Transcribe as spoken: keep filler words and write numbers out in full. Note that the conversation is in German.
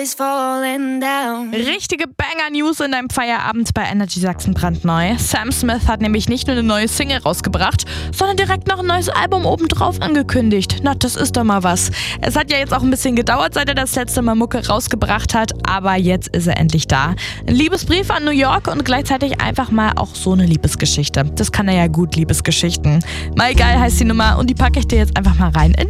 is falling down. Richtige Banger-News in deinem Feierabend bei Energy Sachsen brandneu. Sam Smith hat nämlich nicht nur eine neue Single rausgebracht, sondern direkt noch ein neues Album obendrauf angekündigt. Na, das ist doch mal was. Es hat ja jetzt auch ein bisschen gedauert, seit er das letzte Mal Mucke rausgebracht hat, aber jetzt ist er endlich da. Ein Liebesbrief an New York und gleichzeitig einfach mal auch so eine Liebesgeschichte. Das kann er ja gut, Liebesgeschichten. Mal geil heißt die Nummer und die packe ich dir jetzt einfach mal rein in die